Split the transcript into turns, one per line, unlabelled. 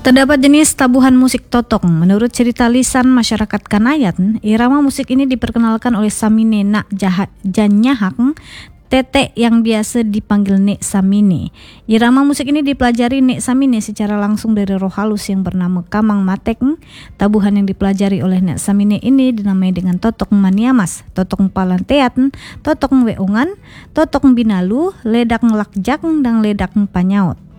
Terdapat jenis tabuhan musik totong. Menurut cerita lisan masyarakat Kanayan, irama musik ini diperkenalkan oleh Samine Nak Janyahak, Tete yang biasa dipanggil Nek Samine. Irama musik ini dipelajari Nek Samine secara langsung dari roh halus yang bernama Kamang Matek. Tabuhan yang dipelajari oleh Nek Samine ini dinamai dengan Totong Maniamas, Totong Palanteat, Totong Weungan, Totong Binalu, Ledak Lakjak, dan Ledak Panyaut.